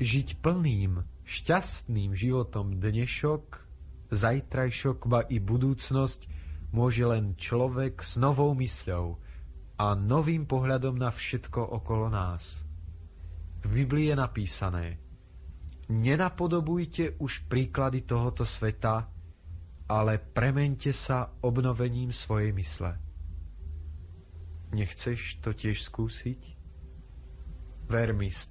Žiť plným, šťastným životom dnešok, zajtrajšok ba i budúcnosť môže len človek s novou mysľou a novým pohľadom na všetko okolo nás. V Biblii je napísané: nenapodobujte už príklady tohoto sveta, ale premeňte sa obnovením svojej mysle. Nechceš to tiež skúsiť? Ver mi,